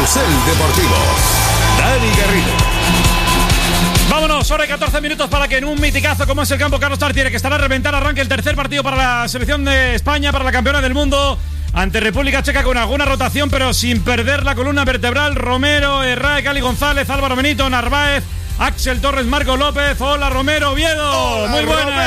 Carrusel Deportivo. Dani Garrido. Vámonos, hora y 14 minutos para que en un miticazo como es el campo Carlos Tartiere, que estará a reventar, arranque el tercer partido para la selección de España, para la campeona del mundo, ante República Checa, con alguna rotación, pero sin perder la columna vertebral. Romero, Herrera, Cali González, Álvaro Benito, Narváez, Axel Torres, Marco López. Hola Romero, Oviedo. Hola, muy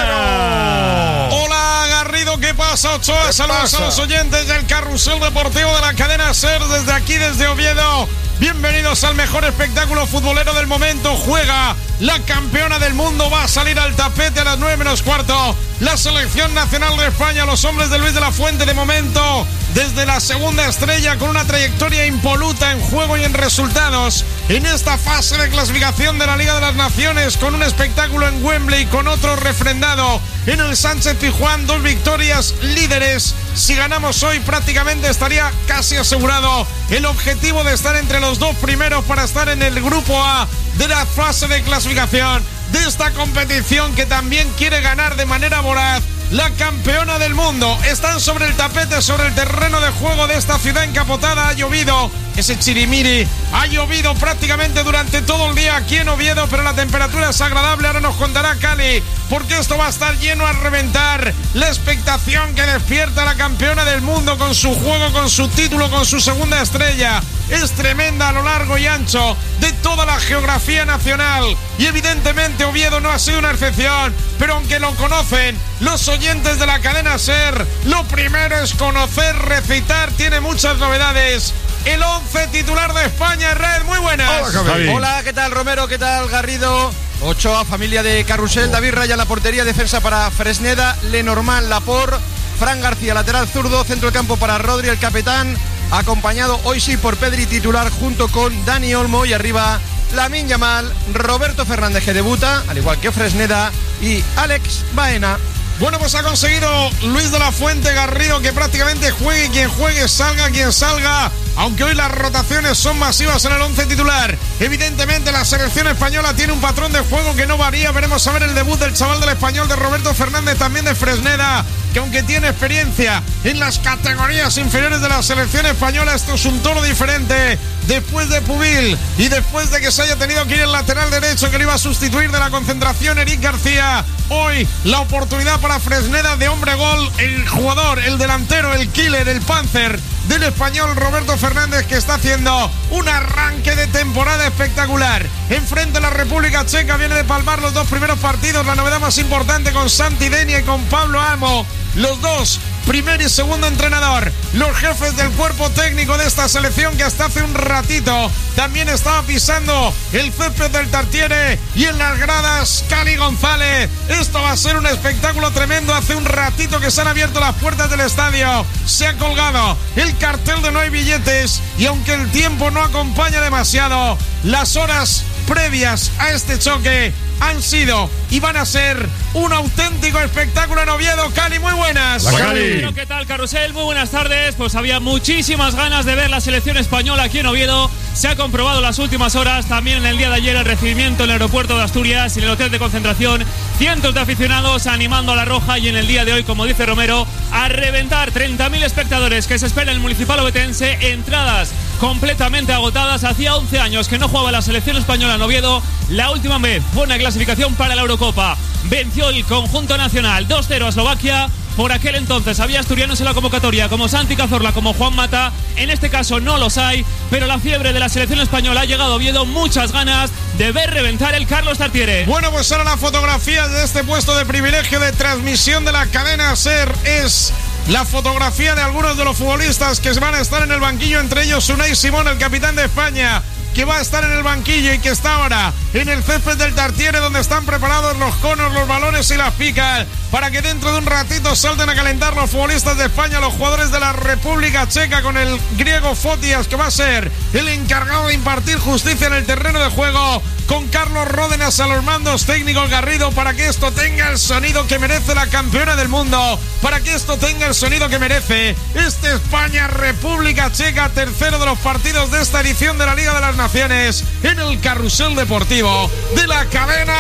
buena. Hola Garrido, ¿qué pasa? Ochoa, saludos a los oyentes del Carrusel Deportivo de la cadena SER desde aquí, desde Oviedo. Bienvenidos al mejor espectáculo futbolero del momento. Juega la campeona del mundo, va a salir al tapete a las 9:15. La selección nacional de España, los hombres de Luis de la Fuente, de momento desde la segunda estrella, con una trayectoria impoluta en juego y en resultados en esta fase de clasificación de la Liga de las Naciones, con un espectáculo en Wembley, con otro refrendado en el Sánchez Pizjuán. 2 victorias, líderes. Si ganamos hoy, prácticamente estaría casi asegurado el objetivo de estar entre los 2 primeros para estar en el grupo A de la fase de clasificación de esta competición, que también quiere ganar de manera voraz la campeona del mundo. Están sobre el tapete, sobre el terreno de juego de esta ciudad encapotada. Ha llovido ese chirimiri, ha llovido prácticamente durante todo el día aquí en Oviedo, pero la temperatura es agradable. Ahora nos contará Cali, porque esto va a estar lleno a reventar. La expectación que despierta la campeona del mundo con su juego, con su título, con su segunda estrella, es tremenda a lo largo y ancho de toda la geografía nacional. Y evidentemente Oviedo no ha sido una excepción, pero aunque lo conocen los oyentes de la cadena SER, lo primero es conocer, recitar. Tiene muchas novedades el 11 titular de España. Red, muy buenas. Hola, ¿qué tal Romero? ¿Qué tal Garrido? Ochoa, familia de Carrusel. David Raya, la portería. Defensa para Fresneda, Lenormand, Laporte, Fran García, lateral zurdo. Centro del campo para Rodri, el capitán, acompañado hoy sí por Pedri, titular, junto con Dani Olmo. Y arriba Lamine Yamal, Roberto Fernández, que debuta, al igual que Fresneda, y Alex Baena. Bueno, pues ha conseguido Luis de la Fuente, Garrido, que prácticamente juegue quien juegue, salga quien salga, aunque hoy las rotaciones son masivas en el 11 titular. Evidentemente la selección española tiene un patrón de juego que no varía. Veremos a ver el debut del chaval del Español, de Roberto Fernández, también de Fresneda, que aunque tiene experiencia en las categorías inferiores de la selección española, esto es un toro diferente. Después de Pubil y después de que se haya tenido que ir el lateral derecho que lo iba a sustituir de la concentración, Eric García, hoy la oportunidad para Fresneda de hombre gol, el jugador, el delantero, el killer, el panzer del Español, Roberto Fernández, que está haciendo un arranque de temporada espectacular. Enfrente la República Checa, viene de palmar los 2 primeros partidos. La novedad más importante con Santi Denia y con Pablo Amo, los 2 primer y segundo entrenador, los jefes del cuerpo técnico de esta selección, que hasta hace un ratito también estaba pisando el césped del Tartiere, y en las gradas Cali González. Esto va a ser un espectáculo tremendo. Hace un ratito que se han abierto las puertas del estadio, se ha colgado el cartel de no hay billetes, y aunque el tiempo no acompaña demasiado, las horas previas a este choque han sido y van a ser un auténtico espectáculo en Oviedo. Cali, muy buenas. Bueno, ¿qué tal, Carrusel? Muy buenas tardes. Pues había muchísimas ganas de ver la selección española aquí en Oviedo. Se ha comprobado las últimas horas, también en el día de ayer, el recibimiento en el aeropuerto de Asturias y en el hotel de concentración. Cientos de aficionados animando a la roja, y en el día de hoy, como dice Romero, a reventar. 30.000 espectadores que se espera en el Municipal Ovetense. Entradas completamente agotadas. Hacía 11 años que no jugaba la selección española en Oviedo. La última vez fue una clasificación para la Eurocopa. Venció el conjunto nacional 2-0 a Eslovaquia. Por aquel entonces había asturianos en la convocatoria como Santi Cazorla, como Juan Mata. En este caso no los hay, pero la fiebre de la selección española ha llegado a Oviedo. Muchas ganas de ver reventar el Carlos Tartiere. Bueno, pues ahora la fotografía de este puesto de privilegio de transmisión de la cadena SER es la fotografía de algunos de los futbolistas que van a estar en el banquillo, entre ellos Unai Simón, el capitán de España, que va a estar en el banquillo y que está ahora en el césped del Tartiere, donde están preparados los conos, los balones y las picas, para que dentro de un ratito salten a calentar los futbolistas de España, los jugadores de la República Checa, con el griego Fotias, que va a ser el encargado de impartir justicia en el terreno de juego, con Carlos Ródenas a los mandos técnicos, Garrido, para que esto tenga el sonido que merece la campeona del mundo, para que esto tenga el sonido que merece este España-República Checa, tercero de los partidos de esta edición de la Liga de las Naciones, en el Carrusel Deportivo de la cadena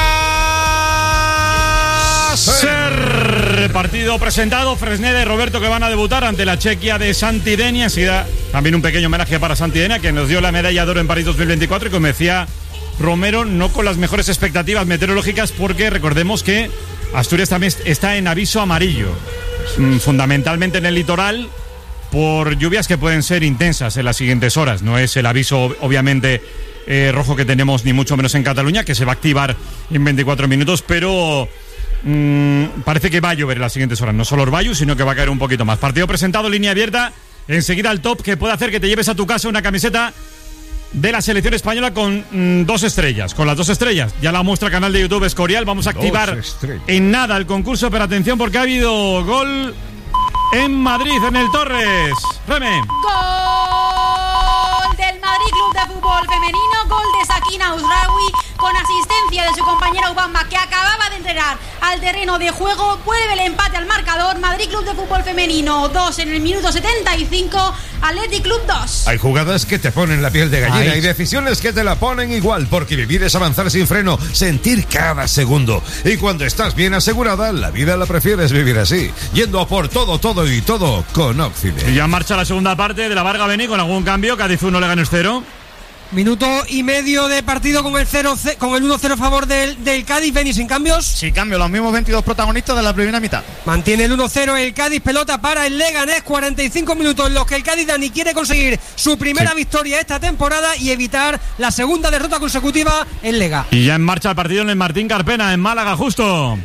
SER. Partido presentado, Fresneda y Roberto, que van a debutar ante la Chequia de Santi Denia. Enseguida También un pequeño homenaje para Santidenia, que nos dio la medalla de oro en París 2024 y como decía Romero, no con las mejores expectativas meteorológicas, porque recordemos que Asturias también está en aviso amarillo, fundamentalmente en el litoral, por lluvias que pueden ser intensas en las siguientes horas. No es el aviso, obviamente, rojo que tenemos, ni mucho menos en Cataluña, que se va a activar en 24 minutos, pero parece que va a llover en las siguientes horas. No solo Orbayu, sino que va a caer un poquito más. Partido presentado, línea abierta. Enseguida el top, que puede hacer que te lleves a tu casa una camiseta de la selección española con 2 estrellas. Con las 2 estrellas ya la muestra canal de YouTube Escorial. Vamos a activar en nada el concurso, pero atención porque ha habido gol en Madrid, en el Torres. Reme. Gol del Madrid Club de Fútbol Femenino, gol de Sakina Ouzraoui con asistencia de su compañera Ubamba, que acababa de entrar al terreno de juego. Vuelve el empate al marcador. Madrid Club de Fútbol Femenino 2 en el minuto 75, Athletic Club 2. Hay jugadas que te ponen la piel de gallina y decisiones que te la ponen igual, porque vivir es avanzar sin freno, sentir cada segundo. Y cuando estás bien asegurada, la vida la prefieres vivir así, yendo a por todo y todo con Occident. Y ya marcha la segunda parte de la Varga Beni con algún cambio. Cádiz 1, Leganés 0. Minuto y medio de partido con el 1-0 a favor del Cádiz. Beni, sin cambios. Sin cambio, los mismos 22 protagonistas de la primera mitad. Mantiene el 1-0 el Cádiz, pelota para el Leganés. 45 minutos en los que el Cádiz, Dani, quiere conseguir su primera victoria esta temporada y evitar la segunda derrota consecutiva en Lega. Y ya en marcha el partido en el Martín Carpena, en Málaga, justo.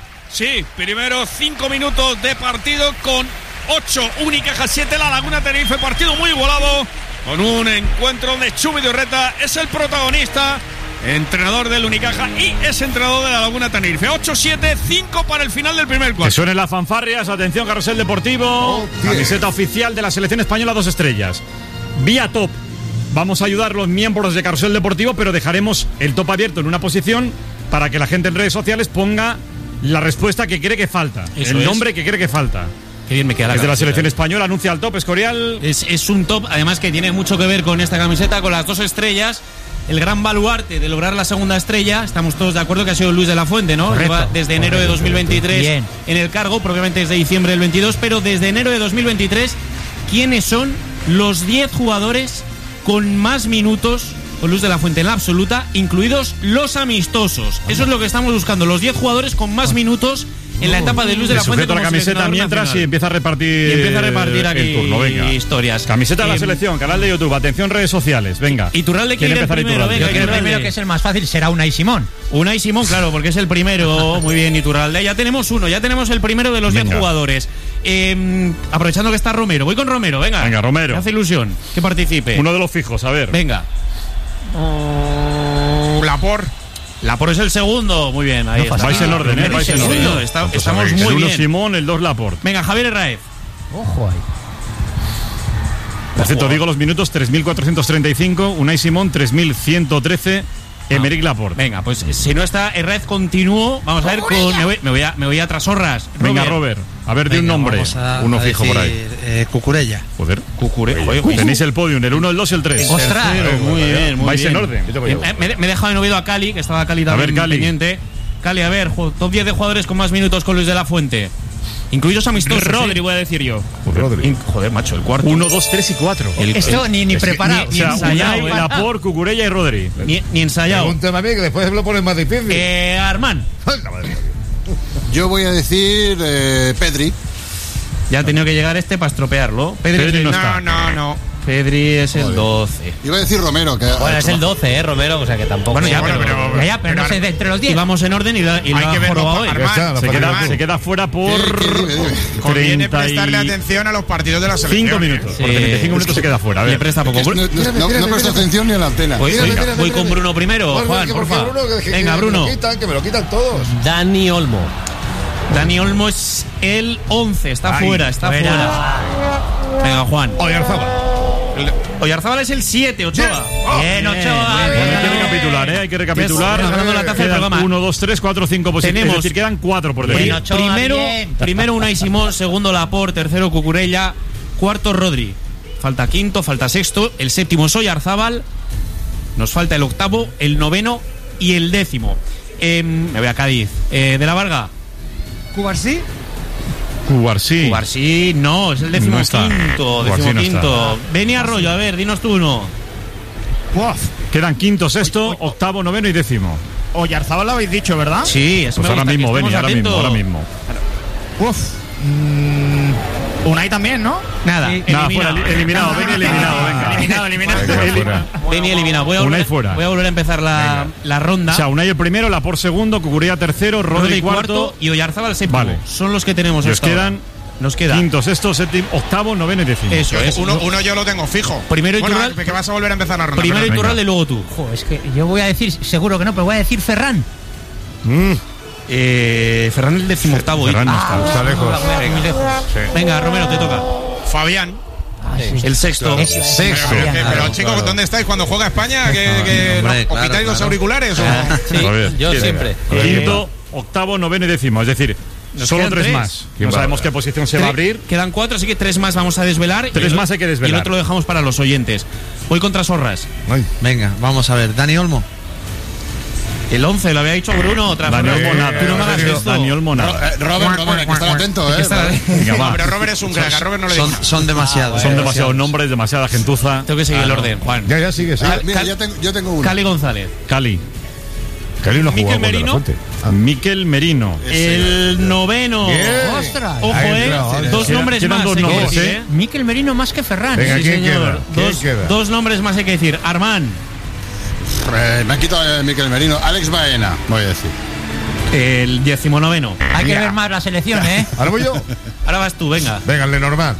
Sí, primero 5 minutos de partido con 8 Unicaja 7 La Laguna Tenerife, partido muy igualado, con un encuentro donde Chumi de Urreta es el protagonista, entrenador del Unicaja y es entrenador de La Laguna Tenerife. 8-7, 5 para el final del primer cuarto. Que suenen las fanfarrias, atención, carrusel deportivo, camiseta oficial de la selección española 2 estrellas. Vía top. Vamos a ayudar a los miembros de Carrusel Deportivo, pero dejaremos el top abierto en una posición para que la gente en redes sociales ponga la respuesta que cree que falta. Eso el nombre que cree que falta. Qué bien me queda la Desde camiseta. la selección española anuncia el top, Escorial. Es un top, además, que tiene mucho que ver con esta camiseta, con las 2 estrellas. El gran baluarte de lograr la segunda estrella, estamos todos de acuerdo que ha sido Luis de la Fuente, ¿no? Lleva desde enero de 2023 bien en el cargo, probablemente desde diciembre del 22, pero desde enero de 2023, ¿quiénes son los 10 jugadores con más minutos con Luis de la Fuente en la absoluta, incluidos los amistosos? Eso es lo que estamos buscando, los 10 jugadores con más minutos en la etapa de Luis de la Fuente. Sujeto la camiseta mientras nacional. Y empieza a repartir aquí el turno, venga. Historias. Camiseta de la selección, canal de YouTube, atención, redes sociales, venga. Iturralde quiere empezar primero, venga. Yo creo el primero, que es el más fácil, será Unai Simón. Unai Simón, claro, porque es el primero. Muy bien, Iturralde. Ya tenemos uno, ya tenemos el primero de los 10 jugadores. Aprovechando que está Romero, voy con Romero, venga. Venga, Romero. Me hace ilusión que participe. Uno de los fijos, a ver. Venga. Laporte es el segundo, muy bien, ahí está. Vais en orden, vais en orden. Estamos muy bien. El 1 Simón, el 2 Laporte. Venga, Javier Herraez. Ojo ahí. Por cierto, digo los minutos: 3.435, Unai Simón, 3.113, Emeric Laporte. Venga, pues si no está Herraez, continúo. Vamos a ver con. Me voy a Trasorras. Venga, Robert. A ver, de un nombre. Uno fijo por ahí. Cucurella. Joder. Cucurella. Tenéis el podium, el 1, el 2 y el 3. ¡Ostras! Muy bien. Vais en orden. Me he dejado en Oviedo a Cali, que estaba Cali también pendiente. Cali, a ver, top 10 de jugadores con más minutos con Luis de la Fuente. Incluidos amistosos. Rodri, voy a decir yo. Joder, macho, el cuarto. 1, 2, 3 y 4. Esto ni preparado. Ni ensayado. Laporte, Cucurella y Rodri. Ni ensayado. Pregúntame a mí, que después lo pones más difícil. Armán. Yo voy a decir Pedri. Ya ha tenido que llegar para estropearlo. Pedri no está. No. Pedri es el 12. Iba a decir Romero. Que bueno, es el 12, Romero, o sea que tampoco. Bueno, pero no sé, entre los 10. Y vamos en orden y lo ha jorobado hoy. Se queda fuera por. Conviene prestarle atención a los partidos de la selección. 5 minutos. Por 35 minutos se queda fuera. Le presta poco. No presta atención ni a la antena. Voy con Bruno primero, Juan, por favor. Venga, Bruno. Que me lo quitan todos. Dani Olmo. Dani Olmo es el 11, está fuera. Venga, Juan. Oyarzábal es el 7, Ochoa. Bien, Ochoa. Hay que recapitular. Ganando la taza del programa. 1, 2, 3, 4, 5 posiciones. Es decir, quedan 4 por delante. Primero Unai Simón, segundo Laporte, tercero Cucurella, cuarto Rodri. Falta quinto, falta sexto, el séptimo es Oyarzábal. Nos falta el octavo, el noveno y el décimo. Me voy a Cádiz. De la Varga. ¿Cubarsí? Cubarsí, no, es el decimoquinto. Beni Arroyo, a ver, dinos tú uno. Quedan quinto, sexto, octavo, noveno y décimo. Oyarzábal lo habéis dicho, ¿verdad? Sí, eso pues me ahora mismo, Beni, ahora mismo. Unai también, ¿no? Nada, fuera, eliminado, Beni eliminado, venga. Eliminado. Beni eliminado. Voy a volver a empezar la ronda. O sea, Unai el primero, Laporte segundo, Cucurella tercero, Rodri cuarto y Oyarzábal séptimo. Vale. Son los que tenemos. Nos queda quinto, sexto, séptimo, octavo, noveno y décimo. Eso es. Uno yo lo tengo fijo. Primero Iturralde. Que vas a volver a empezar la ronda. Primero Iturralde y luego tú. Es que yo voy a decir, seguro que no, pero voy a decir Ferran. Ferran el decimoctavo. Ferran está lejos. Venga, Romero, te toca. Fabián. El sexto. Pero chicos, ¿dónde estáis cuando juega España? ¿Os quitáis los auriculares? Sí, yo siempre. Quinto, octavo, noveno y décimo. Es decir, solo tres más. No sabemos qué posición se va a abrir. Quedan 4, así que 3 más vamos a desvelar. 3 más hay que desvelar. Y el otro lo dejamos para los oyentes. Voy contra Sorras. Venga, vamos a ver. Dani Olmo. El 11 lo había dicho Bruno. Dani Olmo nada. Tú no me hagas esto. Dani Olmo nada. Robert, hay que estar atento, Pero Robert es un crack. A Robert no le digo. Son demasiados. Son demasiados nombres, demasiada gentuza. Tengo que seguir el orden, Juan. Ya sigue. Mira, yo tengo uno. Cali González. Cali no jugó Miquel Merino. Miquel Merino. El noveno. ¡Ostras! Ojo, dos nombres quedan más. Dos nombres, ¿eh? Miquel Merino más que Ferran. Venga, Sí, ¿quién señor. queda? Dos nombres más hay que decir. Armán. Me han quitado Miquel Merino. Alex Baena, voy a decir. El 19. Hay que ver más la selección, ¿eh? Ahora voy yo. Ahora vas tú, venga. Venga, Lenormand.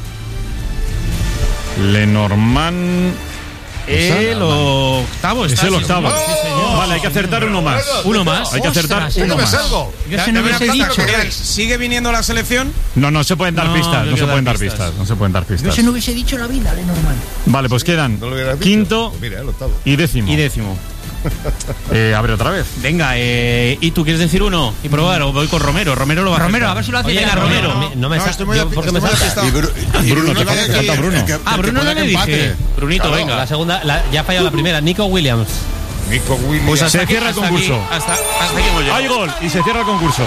El octavo. Es el octavo. Sí, señor. Vale, hay que acertar uno más. Uno más. Hay que acertar Ostras, uno más. Yo se no hubiese dicho. ¿Sigue viniendo la selección? No se pueden dar pistas. No se pueden dar pistas. No se pueden dar Yo pistas. se no hubiese dicho la vida, Lenormand. Vale, pues quedan quinto el octavo. y décimo. A ver, otra vez. Venga, ¿y tú quieres decir uno? Y probar, o voy con Romero. Romero lo va a hacer. A ver si lo hace. Venga, Romero. No me ¿Por qué me falta? Bruno, te falta Bruno. Bruno no le dije. Brunito, venga. La segunda, ya ha fallado la primera. Nico Williams. Pues Se cierra el concurso. Hasta aquí hemos llegado. Hay gol y se cierra el concurso.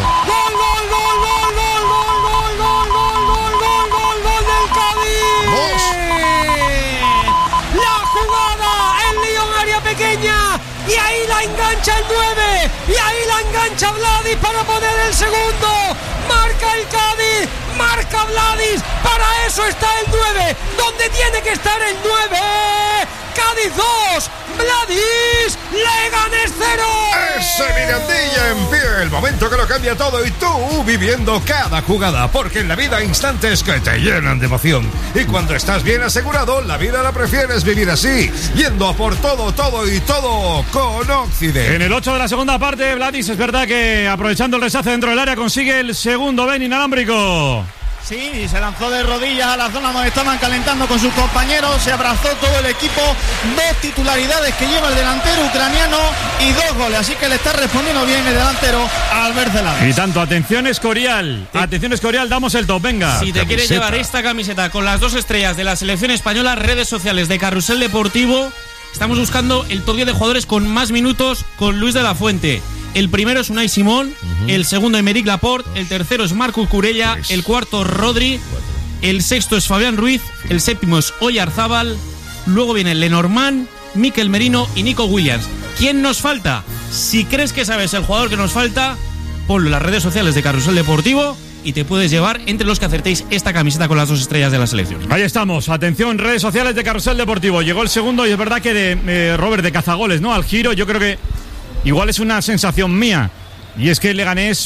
Pequeña, y ahí la engancha el 9, y ahí la engancha Vladis para poner el segundo. Marca el Cádiz, marca Vladis, para eso está el 9, donde tiene que estar el 9. Cádiz 2, Vladis, Leganés 0. Ese Mirandilla en pie, el momento que lo cambia todo y tú viviendo cada jugada, porque en la vida hay instantes que te llenan de emoción. Y cuando estás bien asegurado, la vida la prefieres vivir así, yendo a por todo y todo con Occident. En el 8 de la segunda parte, Vladis, es verdad que aprovechando el rechace dentro del área consigue el segundo Ben inalámbrico. Sí, se lanzó de rodillas a la zona donde estaban calentando con sus compañeros, se abrazó todo el equipo, 2 titularidades que lleva el delantero ucraniano y 2 goles, así que le está respondiendo bien el delantero Albert Celades. Y tanto, atención Escorial, damos el top, venga. Si te quieres llevar esta camiseta con las 2 estrellas de la selección española, redes sociales de Carrusel Deportivo, estamos buscando el top 10 de jugadores con más minutos con Luis de la Fuente. El primero es Unai Simón, el segundo Aymeric Laporte, el tercero es Marco Cucurella, el cuarto Rodri, el sexto es Fabián Ruiz, el séptimo es Oyarzábal, luego viene Lenormand, Miquel Merino y Nico Williams. ¿Quién nos falta? Si crees que sabes el jugador que nos falta, ponlo en las redes sociales de Carrusel Deportivo y te puedes llevar entre los que acertéis esta camiseta con las 2 estrellas de la selección. Ahí estamos, atención, redes sociales de Carrusel Deportivo. Llegó el segundo y es verdad que de Robert de cazagoles, ¿no? Al giro, yo creo que igual es una sensación mía, y es que el Leganés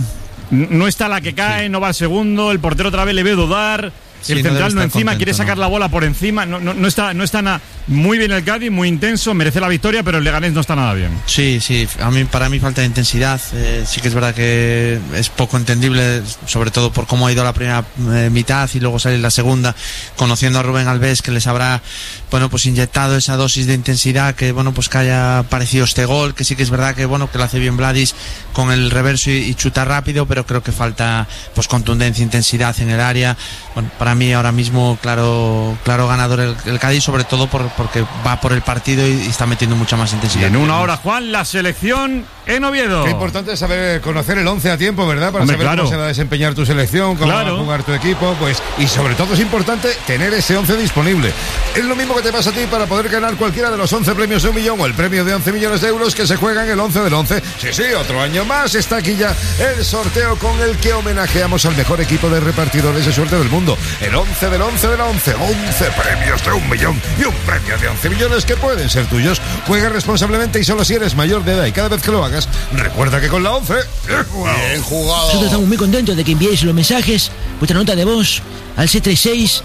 no está la que cae, no va al segundo, el portero otra vez le ve dudar, el central no encima, contento, quiere sacar la bola por encima, no está muy bien el Cádiz, muy intenso, merece la victoria, pero el Leganés no está nada bien. Sí, para mí falta de intensidad, sí que es verdad que es poco entendible, sobre todo por cómo ha ido la primera mitad y luego salir la segunda, conociendo a Rubén Alves, que les habrá pues inyectado esa dosis de intensidad, que que haya aparecido este gol, que sí que es verdad que que lo hace bien Vladis con el reverso y chuta rápido, pero creo que falta contundencia, intensidad en el área. Para mí ahora mismo claro ganador el Cádiz, sobre todo por porque va por el partido y está metiendo mucha más intensidad. Y en una hora, Juan, la selección en Oviedo. Qué importante es saber conocer el 11 a tiempo, ¿verdad? Para saber cómo se va a desempeñar tu selección, cómo va a jugar tu equipo, pues, y sobre todo es importante tener ese 11 disponible. Es lo mismo que te pasa a ti para poder ganar cualquiera de los 11 premios de 1 millón o el premio de 11 millones de euros que se juegan el 11 del 11. Sí, otro año más está aquí ya el sorteo con el que homenajeamos al mejor equipo de repartidores de suerte del mundo. El 11 del 11 del 11. 11 premios de 1 millón y un premio de 11 millones que pueden ser tuyos. Juega responsablemente y solo si eres mayor de edad, y cada vez que lo hagas, recuerda que con la 11, bien jugado. Nosotros estamos muy contentos de que enviéis los mensajes, vuestra nota de voz al 636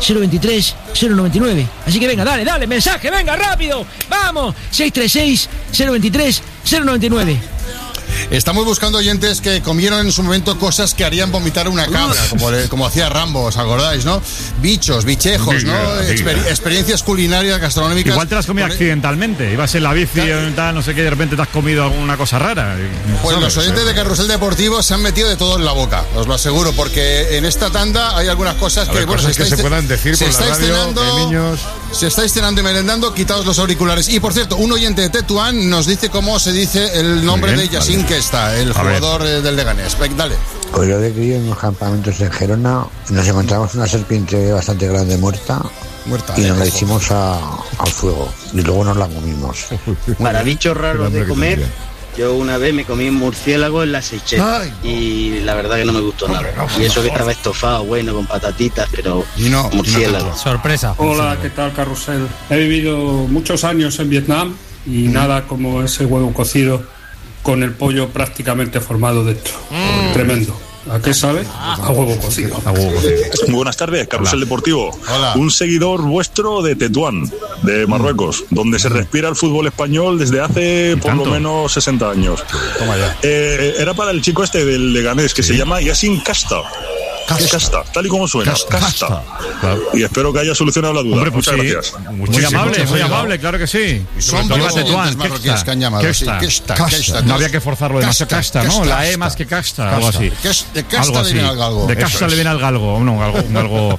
023 099. Así que venga, dale, mensaje, venga, rápido. Vamos, 636 023 099. Estamos buscando oyentes que comieron en su momento cosas que harían vomitar una cabra, como hacía Rambo, ¿os acordáis, no? Bichos, bichejos, ¿no? Experiencias culinarias, gastronómicas. Igual te las comí accidentalmente, ibas en la bici, no sé qué, de repente te has comido alguna cosa rara. Pues los oyentes de Carrusel Deportivo se han metido de todo en la boca, os lo aseguro, porque en esta tanda hay algunas cosas que, bueno, se puedan decir por la radio, de niños. Se estáis cenando y merendando, quitaos los auriculares. Y por cierto, un oyente de Tetuán nos dice cómo se dice el nombre de Yacine Questa, el jugador del Leganés. Dale. Pues yo de crío en unos campamentos en Gerona nos encontramos una serpiente bastante grande muerta y nos la hicimos al fuego y luego nos la comimos. Para bichos raros de comer, yo una vez me comí un murciélago en la Seychelles y la verdad que no me gustó nada. Y eso que estaba estofado, bueno, con patatitas, pero murciélago. Sorpresa. Hola, ¿qué tal, Carrusel? He vivido muchos años en Vietnam y nada como ese huevo cocido con el pollo prácticamente formado dentro. Tremendo. ¿A qué sabe? A huevo cocido. Muy buenas tardes, Carrusel Deportivo. Hola. Un seguidor vuestro de Tetuán, de Marruecos, donde se respira el fútbol español desde hace por lo menos 60 años. Toma ya. Era para el chico este del Leganés que se llama Yacine Questa. Casta, tal y como suena, Casta. Claro. Y espero que haya solucionado la duda. Hombre, pues muchas gracias. Muy amable, claro que sí. Son dos oyentes marroquíes que han llamado. Casta. No había que forzarlo demasiado. Casta, ¿no? La E más que Casta, algo así. De Casta le viene al galgo. De Casta le viene al galgo. No, algo.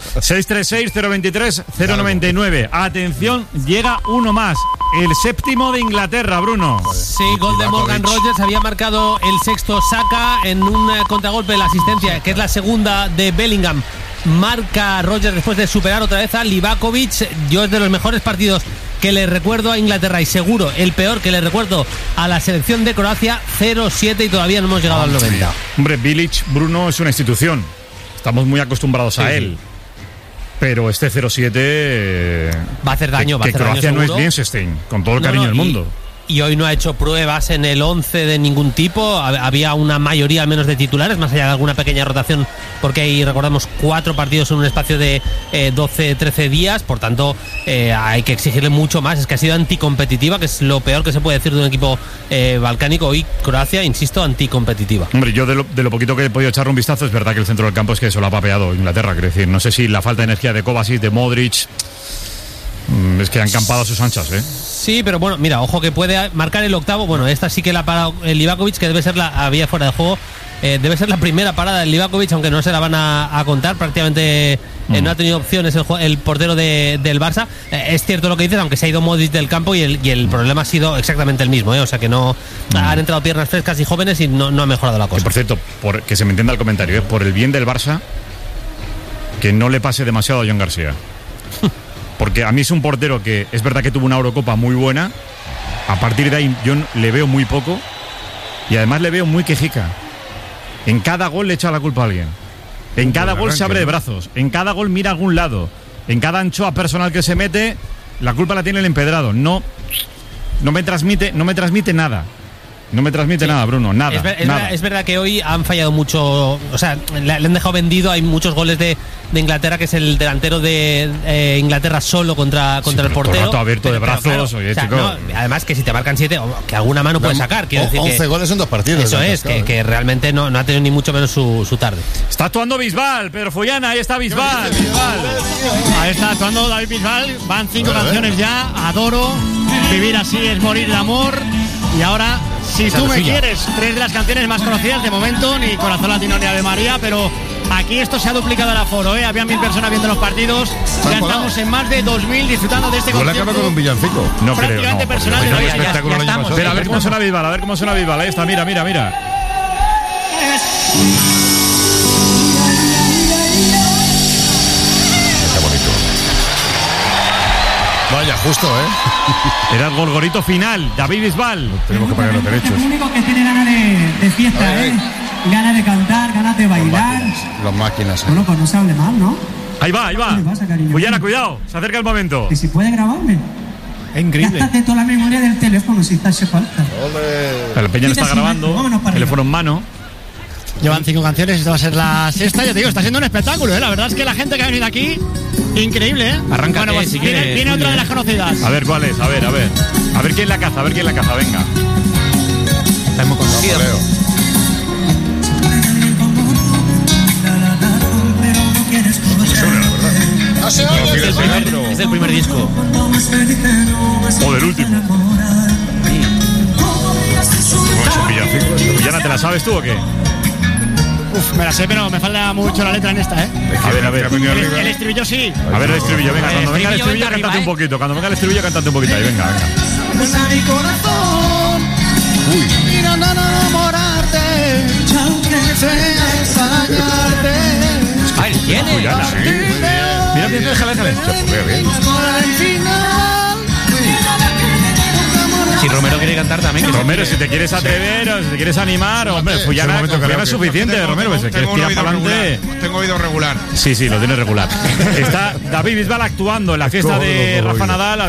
636-023-099. Atención, llega uno más. El séptimo de Inglaterra, Bruno. Sí, gol de Morgan Rogers. Había marcado el sexto Saka en un contragolpe de la asistencia, que es la segunda de Bellingham. Marca Rogers después de superar otra vez a Livakovic. Yo es de los mejores partidos que le recuerdo a Inglaterra y seguro el peor que le recuerdo a la selección de Croacia. 0-7 y todavía no hemos llegado al 90. Hombre, Bilic, Bruno, es una institución. Estamos muy acostumbrados a él. Pero este 0-7 va a hacer daño. Que Croacia no es Liechtenstein, con todo el cariño del mundo. Y hoy no ha hecho pruebas en el 11 de ningún tipo. Había una mayoría al menos de titulares, más allá de alguna pequeña rotación, porque ahí recordamos 4 partidos en un espacio de 12-13 días. Por tanto, hay que exigirle mucho más. Es que ha sido anticompetitiva, que es lo peor que se puede decir de un equipo balcánico. Hoy Croacia, insisto, anticompetitiva. Hombre, yo de lo poquito que he podido echarle un vistazo, es verdad que el centro del campo es que se lo ha papeado Inglaterra. Quiero decir, no sé si la falta de energía de Kovacic, de Modric, es que han campado a sus anchas, ¿eh? Sí, pero bueno, mira, ojo que puede marcar el octavo. Bueno, esta sí que la ha parado el Livakovic, que debe ser había fuera de juego. Debe ser la primera parada del Livakovic, aunque no se la van a contar. Prácticamente no ha tenido opciones el portero del Barça. Es cierto lo que dices, aunque se ha ido Modric del campo y el problema ha sido exactamente el mismo, ¿eh? O sea que no han entrado piernas frescas y jóvenes y no ha mejorado la cosa. Y por cierto, que se me entienda el comentario, por el bien del Barça, que no le pase demasiado a John García. Porque a mí es un portero que es verdad que tuvo una Eurocopa muy buena. A partir de ahí yo le veo muy poco. Y además le veo muy quejica. En cada gol le echa la culpa a alguien. En cada gol se abre de brazos. En cada gol mira a algún lado. En cada anchoa personal que se mete, la culpa la tiene el empedrado. No me transmite nada. No me transmite nada, Bruno, nada. Es verdad que hoy han fallado mucho. O sea, le han dejado vendido. Hay muchos goles de Inglaterra, que es el delantero de Inglaterra solo contra el portero. Rato abierto de brazos. Claro, oye, chico. Además, que si te marcan 7, que alguna mano puede sacar. Quiero decir 11 goles en 2 partidos. Eso es, que realmente no ha tenido ni mucho menos su tarde. Está actuando Bisbal, Pedro Follana, ahí está Bisbal. Ahí está actuando David Bisbal. Van 5 canciones ya. Adoro. Vivir así es morir de amor. Y ahora, si tú me quieres, 3 de las canciones más conocidas de momento, ni Corazón Latino ni Ave María, pero Aquí esto se ha duplicado el aforo, había 1.000 personas viendo los partidos. Ya estamos en más de 2.000 disfrutando de este concierto. acaba con un villancico. No creo, prácticamente personal. Pero a ver cómo suena Bisbal, Ahí está, mira. Vaya, justo, Era el gorgorito final, David Bisbal. Tenemos que pagar los derechos. El único que tiene ganas de fiesta, ganas de cantar, ganas de bailar. Las máquinas. Bueno, pues no se hable mal, ¿no? Ahí va. Cuyana, cuidado, se acerca el momento. Que si puede grabarme. Es increíble. Gástate toda la memoria del teléfono si te hace falta. El Peña está grabando, teléfono en mano. Llevan 5 canciones, esta va a ser la sexta. Ya te digo, está siendo un espectáculo, La verdad es que la gente que ha venido aquí, increíble, Arranca, bueno, pues si viene otra de las conocidas. A ver cuál es, a ver. A ver quién la caza, venga. Está muy conocido. Es del primer disco. O del último. Cuyana, ¿te la sabes tú o qué? Me la sé, pero me falta mucho la letra en esta, A ver. El estribillo sí. A ver el estribillo, venga. Cuando venga el estribillo, cántate un poquito. Ahí, venga. Usa mi corazón. Uy. Y no enamorarte. Aunque sea extrañarte. Ay, ¿quién es? Cuyana, sí. Mira, déjale. Si Romero quiere cantar también. Romero, si te quieres atrever o si te quieres animar, hombre, Cuyana es suficiente, Romero. Pues, tengo oído regular. Sí, lo tiene regular. Está David Bisbal actuando en la fiesta de Rafa Nadal.